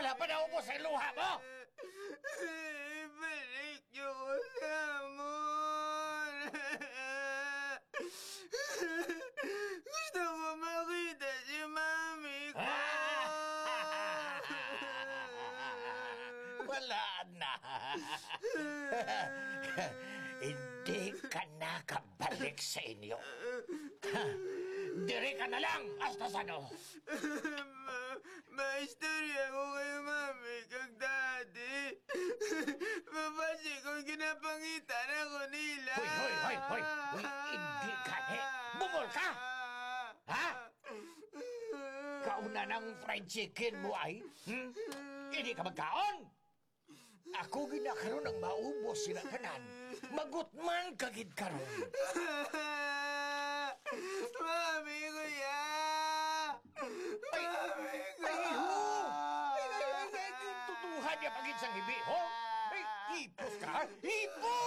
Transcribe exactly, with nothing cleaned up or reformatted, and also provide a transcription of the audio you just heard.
Wala pa naubos ang luha mo! Ibalik niyo ko sa amon. Gusto ko makita si mami ko. Wala na. Hindi ka na kabalik sa inyo. Diri ka na lang, Astasano. Ma, maistorya ko kay mami kag daddy. Mabasi kung ginapangitan ako nila. Hoy, hoy, hoy, hoy. Hoy, hindi ka eh. Bumol ka! Ha? Kauna ng fried chicken mo ay? Hmm? Hindi ka magkaon? Ako ginakaroon ng maubos sila kanan. Magutman kagid karon. Mami ko ya! Mami ko! Ay, ho! Ay, ay, ay, ay, tutuhan niya pagit sa hibi, ho? Ay, hipos ka, ha? Hipos!